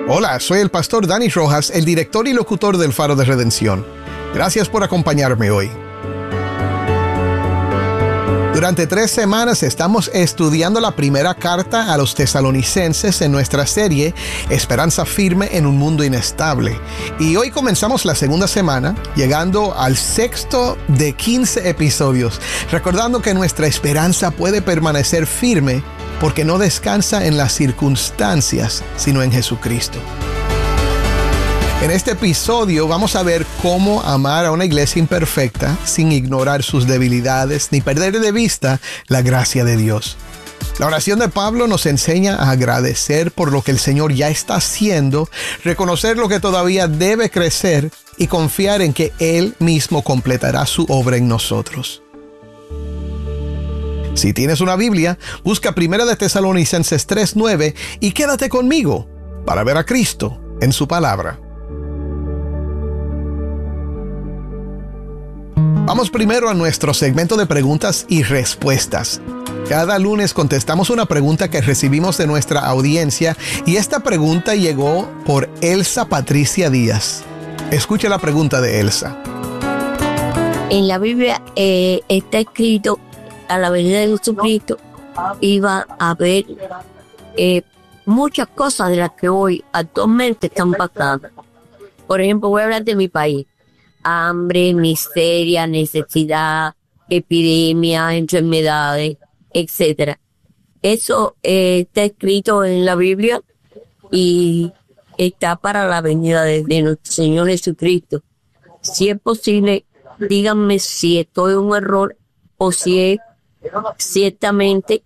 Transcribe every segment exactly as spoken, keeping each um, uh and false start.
Hola, soy el pastor Dani Rojas, el director y locutor del Faro de Redención. Gracias por acompañarme hoy. Durante tres semanas estamos estudiando la primera carta a los tesalonicenses en nuestra serie Esperanza Firme en un Mundo Inestable. Y hoy comenzamos la segunda semana, llegando al sexto de quince episodios, recordando que nuestra esperanza puede permanecer firme porque no descansa en las circunstancias, sino en Jesucristo. En este episodio vamos a ver cómo amar a una iglesia imperfecta sin ignorar sus debilidades ni perder de vista la gracia de Dios. La oración de Pablo nos enseña a agradecer por lo que el Señor ya está haciendo, reconocer lo que todavía debe crecer y confiar en que Él mismo completará su obra en nosotros. Si tienes una Biblia, busca Primera de Tesalonicenses tres nueve y quédate conmigo para ver a Cristo en su palabra. Vamos primero a nuestro segmento de preguntas y respuestas. Cada lunes contestamos una pregunta que recibimos de nuestra audiencia y esta pregunta llegó por Elsa Patricia Díaz. Escuche la pregunta de Elsa. En la Biblia eh, está escrito: a la venida de Jesucristo iba a haber eh, muchas cosas de las que hoy actualmente están pasando. Por ejemplo, voy a hablar de mi país. Hambre, miseria, necesidad, epidemias, enfermedades, etcétera. Eso eh, está escrito en la Biblia y está para la venida de, de nuestro Señor Jesucristo. Si es posible, díganme si esto es un error o si es ciertamente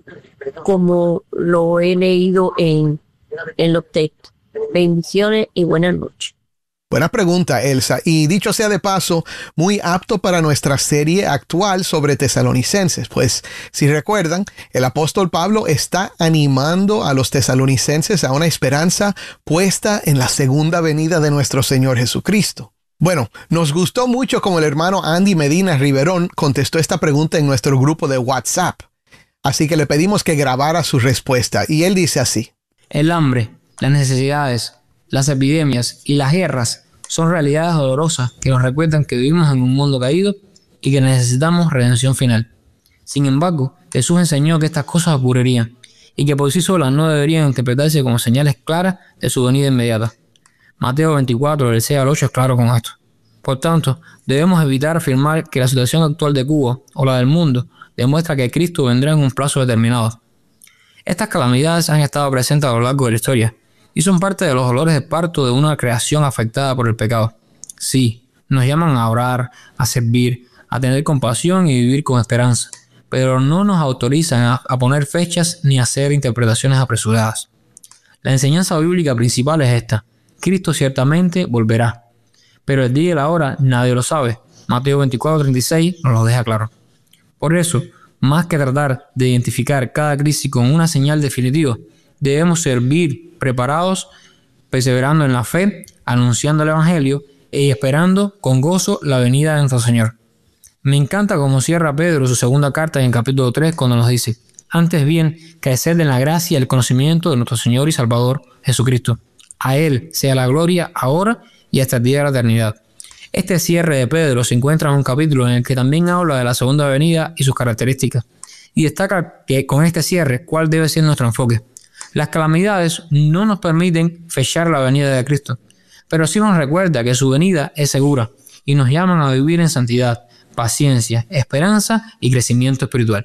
como lo he leído en, en los textos. Bendiciones y buenas noches. Buena pregunta, Elsa, y dicho sea de paso, muy apto para nuestra serie actual sobre tesalonicenses, pues si recuerdan, el apóstol Pablo está animando a los tesalonicenses a una esperanza puesta en la segunda venida de nuestro Señor Jesucristo. Bueno, nos gustó mucho como el hermano Andy Medina Riverón contestó esta pregunta en nuestro grupo de WhatsApp, así que le pedimos que grabara su respuesta, y él dice así: el hambre, las necesidades, las epidemias y las guerras son realidades dolorosas que nos recuerdan que vivimos en un mundo caído y que necesitamos redención final. Sin embargo, Jesús enseñó que estas cosas ocurrirían y que por sí solas no deberían interpretarse como señales claras de su venida inmediata. Mateo veinticuatro, del seis al ocho es claro con esto. Por tanto, debemos evitar afirmar que la situación actual de Cuba o la del mundo demuestra que Cristo vendrá en un plazo determinado. Estas calamidades han estado presentes a lo largo de la historia y son parte de los dolores de parto de una creación afectada por el pecado. Sí, nos llaman a orar, a servir, a tener compasión y vivir con esperanza, pero no nos autorizan a, a poner fechas ni a hacer interpretaciones apresuradas. La enseñanza bíblica principal es esta: Cristo ciertamente volverá, pero el día y la hora nadie lo sabe. Mateo veinticuatro treinta y seis nos lo deja claro. Por eso, más que tratar de identificar cada crisis con una señal definitiva, debemos servir preparados, perseverando en la fe, anunciando el Evangelio y esperando con gozo la venida de nuestro Señor. Me encanta cómo cierra Pedro su segunda carta en el capítulo tres cuando nos dice: antes bien, crecer en la gracia y el conocimiento de nuestro Señor y Salvador Jesucristo. A Él sea la gloria ahora y hasta el día de la eternidad. Este cierre de Pedro se encuentra en un capítulo en el que también habla de la segunda venida y sus características, y destaca que con este cierre, ¿cuál debe ser nuestro enfoque? Las calamidades no nos permiten fechar la venida de Cristo, pero sí nos recuerda que su venida es segura y nos llaman a vivir en santidad, paciencia, esperanza y crecimiento espiritual.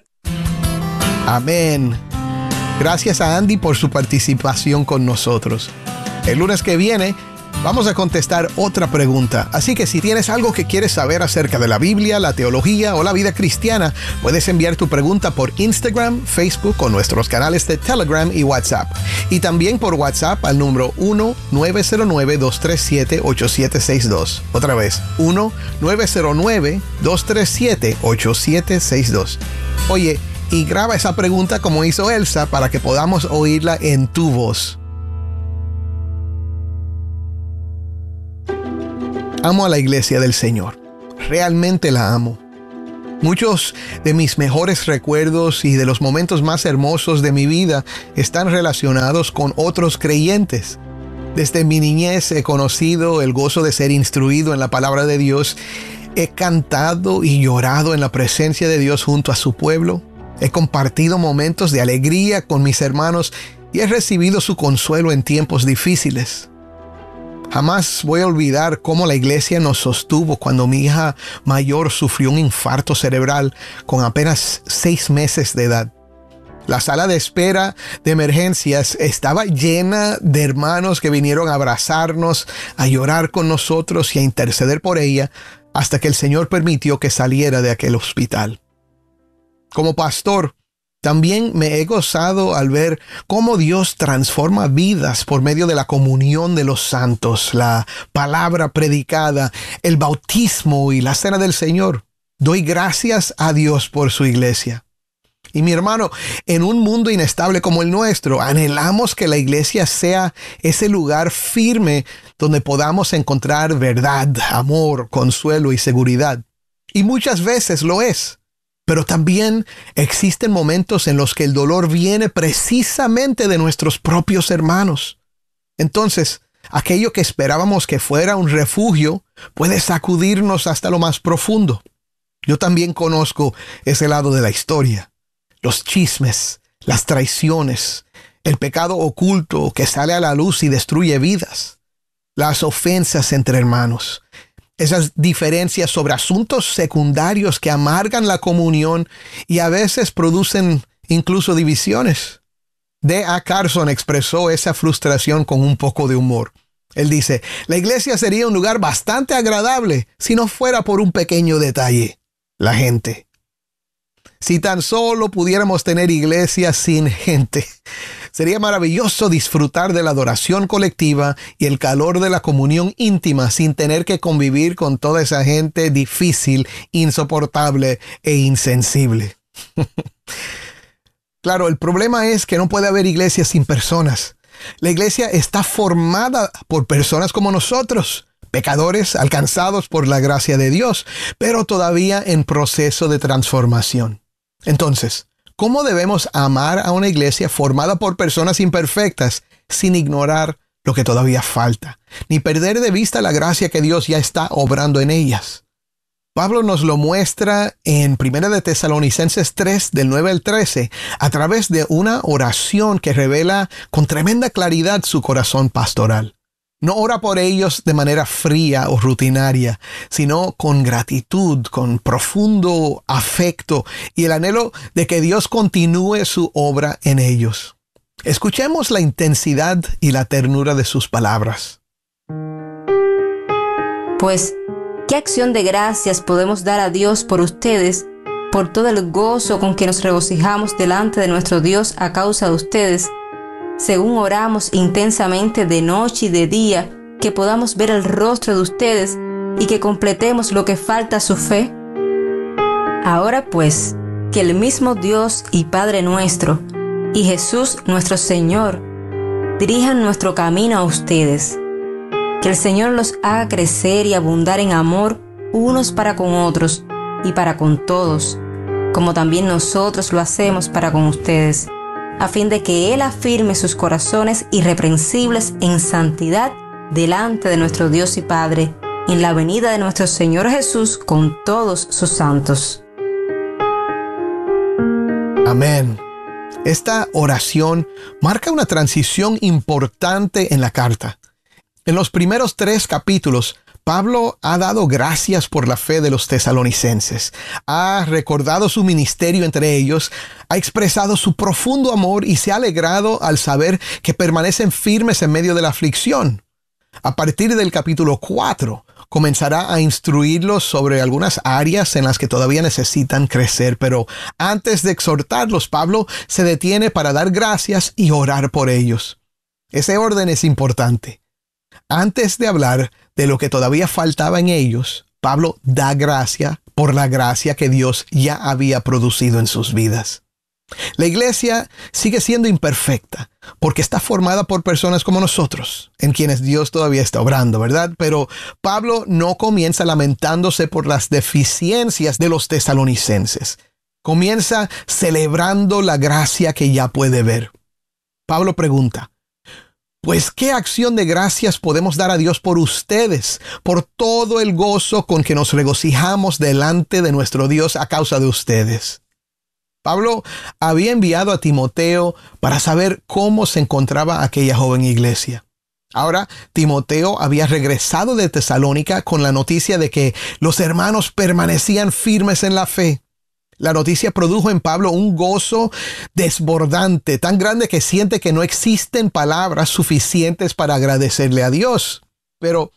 Amén. Gracias a Andy por su participación con nosotros. El lunes que viene vamos a contestar otra pregunta, así que si tienes algo que quieres saber acerca de la Biblia, la teología o la vida cristiana, puedes enviar tu pregunta por Instagram, Facebook o nuestros canales de Telegram y WhatsApp. Y también por WhatsApp al número uno nueve cero nueve, dos tres siete, ocho siete seis dos. Otra vez, uno nueve cero nueve, dos tres siete, ocho siete seis dos. Oye, y graba esa pregunta como hizo Elsa para que podamos oírla en tu voz. Amo a la iglesia del Señor. Realmente la amo. Muchos de mis mejores recuerdos y de los momentos más hermosos de mi vida están relacionados con otros creyentes. Desde mi niñez he conocido el gozo de ser instruido en la palabra de Dios. He cantado y llorado en la presencia de Dios junto a su pueblo. He compartido momentos de alegría con mis hermanos y he recibido su consuelo en tiempos difíciles. Jamás voy a olvidar cómo la iglesia nos sostuvo cuando mi hija mayor sufrió un infarto cerebral con apenas seis meses de edad. La sala de espera de emergencias estaba llena de hermanos que vinieron a abrazarnos, a llorar con nosotros y a interceder por ella hasta que el Señor permitió que saliera de aquel hospital. Como pastor, también me he gozado al ver cómo Dios transforma vidas por medio de la comunión de los santos, la palabra predicada, el bautismo y la cena del Señor. Doy gracias a Dios por su iglesia. Y mi hermano, en un mundo inestable como el nuestro, anhelamos que la iglesia sea ese lugar firme donde podamos encontrar verdad, amor, consuelo y seguridad. Y muchas veces lo es. Pero también existen momentos en los que el dolor viene precisamente de nuestros propios hermanos. Entonces, aquello que esperábamos que fuera un refugio puede sacudirnos hasta lo más profundo. Yo también conozco ese lado de la historia. Los chismes, las traiciones, el pecado oculto que sale a la luz y destruye vidas, las ofensas entre hermanos, esas diferencias sobre asuntos secundarios que amargan la comunión y a veces producen incluso divisiones. D A Carson expresó esa frustración con un poco de humor. Él dice, la iglesia sería un lugar bastante agradable si no fuera por un pequeño detalle: la gente. Si tan solo pudiéramos tener iglesias sin gente, sería maravilloso disfrutar de la adoración colectiva y el calor de la comunión íntima sin tener que convivir con toda esa gente difícil, insoportable e insensible. Claro, el problema es que no puede haber iglesias sin personas. La iglesia está formada por personas como nosotros, pecadores alcanzados por la gracia de Dios, pero todavía en proceso de transformación. Entonces, ¿cómo debemos amar a una iglesia formada por personas imperfectas sin ignorar lo que todavía falta, ni perder de vista la gracia que Dios ya está obrando en ellas? Pablo nos lo muestra en Primera de Tesalonicenses tres, del nueve al trece, a través de una oración que revela con tremenda claridad su corazón pastoral. No ora por ellos de manera fría o rutinaria, sino con gratitud, con profundo afecto y el anhelo de que Dios continúe su obra en ellos. Escuchemos la intensidad y la ternura de sus palabras. Pues, ¿qué acción de gracias podemos dar a Dios por ustedes, por todo el gozo con que nos regocijamos delante de nuestro Dios a causa de ustedes, según oramos intensamente de noche y de día, que podamos ver el rostro de ustedes y que completemos lo que falta a su fe? Ahora pues, que el mismo Dios y Padre nuestro, y Jesús nuestro Señor, dirijan nuestro camino a ustedes. Que el Señor los haga crecer y abundar en amor unos para con otros y para con todos, como también nosotros lo hacemos para con ustedes, a fin de que Él afirme sus corazones irreprensibles en santidad delante de nuestro Dios y Padre, en la venida de nuestro Señor Jesús con todos sus santos. Amén. Esta oración marca una transición importante en la carta. En los primeros tres capítulos, Pablo ha dado gracias por la fe de los tesalonicenses, ha recordado su ministerio entre ellos, ha expresado su profundo amor y se ha alegrado al saber que permanecen firmes en medio de la aflicción. A partir del capítulo cuatro, comenzará a instruirlos sobre algunas áreas en las que todavía necesitan crecer, pero antes de exhortarlos, Pablo se detiene para dar gracias y orar por ellos. Ese orden es importante. Antes de hablar de lo que todavía faltaba en ellos, Pablo da gracia por la gracia que Dios ya había producido en sus vidas. La iglesia sigue siendo imperfecta porque está formada por personas como nosotros, en quienes Dios todavía está obrando, ¿verdad? Pero Pablo no comienza lamentándose por las deficiencias de los tesalonicenses. Comienza celebrando la gracia que ya puede ver. Pablo pregunta: Pues qué acción de gracias podemos dar a Dios por ustedes, por todo el gozo con que nos regocijamos delante de nuestro Dios a causa de ustedes. Pablo había enviado a Timoteo para saber cómo se encontraba aquella joven iglesia. Ahora, Timoteo había regresado de Tesalónica con la noticia de que los hermanos permanecían firmes en la fe. La noticia produjo en Pablo un gozo desbordante, tan grande que siente que no existen palabras suficientes para agradecerle a Dios. Pero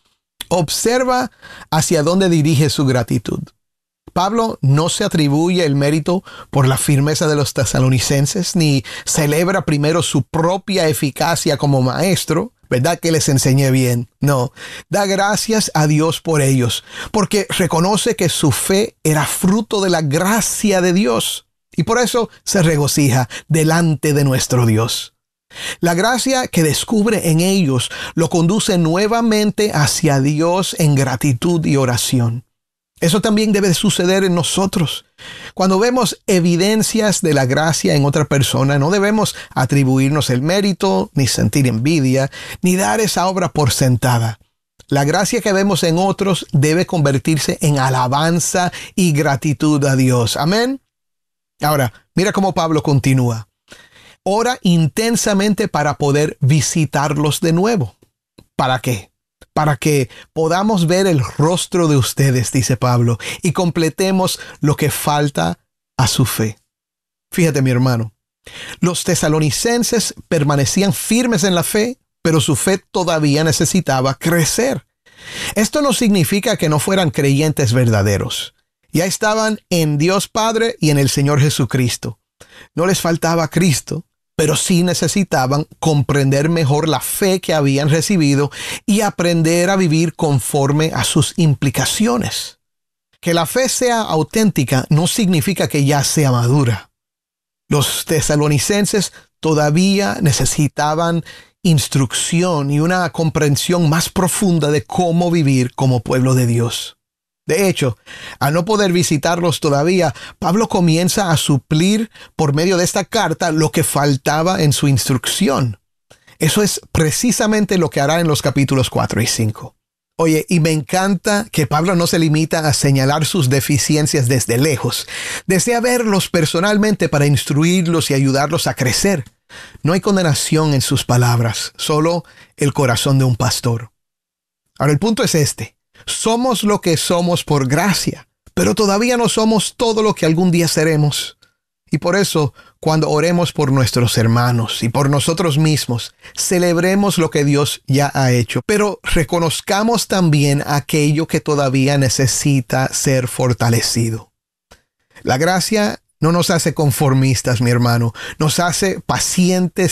observa hacia dónde dirige su gratitud. Pablo no se atribuye el mérito por la firmeza de los tesalonicenses, ni celebra primero su propia eficacia como maestro, ¿verdad? Que les enseñé bien. No, da gracias a Dios por ellos, porque reconoce que su fe era fruto de la gracia de Dios, y por eso se regocija delante de nuestro Dios. La gracia que descubre en ellos lo conduce nuevamente hacia Dios en gratitud y oración. Eso también debe suceder en nosotros. Cuando vemos evidencias de la gracia en otra persona, no debemos atribuirnos el mérito, ni sentir envidia, ni dar esa obra por sentada. La gracia que vemos en otros debe convertirse en alabanza y gratitud a Dios. Amén. Ahora, mira cómo Pablo continúa. Ora intensamente para poder visitarlos de nuevo. ¿Para qué? Para que podamos ver el rostro de ustedes, dice Pablo, y completemos lo que falta a su fe. Fíjate, mi hermano, los tesalonicenses permanecían firmes en la fe, pero su fe todavía necesitaba crecer. Esto no significa que no fueran creyentes verdaderos. Ya estaban en Dios Padre y en el Señor Jesucristo. No les faltaba Cristo, pero sí necesitaban comprender mejor la fe que habían recibido y aprender a vivir conforme a sus implicaciones. Que la fe sea auténtica no significa que ya sea madura. Los tesalonicenses todavía necesitaban instrucción y una comprensión más profunda de cómo vivir como pueblo de Dios. De hecho, al no poder visitarlos todavía, Pablo comienza a suplir por medio de esta carta lo que faltaba en su instrucción. Eso es precisamente lo que hará en los capítulos cuatro y cinco. Oye, y me encanta que Pablo no se limita a señalar sus deficiencias desde lejos. Desea verlos personalmente para instruirlos y ayudarlos a crecer. No hay condenación en sus palabras, solo el corazón de un pastor. Ahora, el punto es este. Somos lo que somos por gracia, pero todavía no somos todo lo que algún día seremos. Y por eso, cuando oremos por nuestros hermanos y por nosotros mismos, celebremos lo que Dios ya ha hecho, pero reconozcamos también aquello que todavía necesita ser fortalecido. La gracia no nos hace conformistas, mi hermano, nos hace pacientes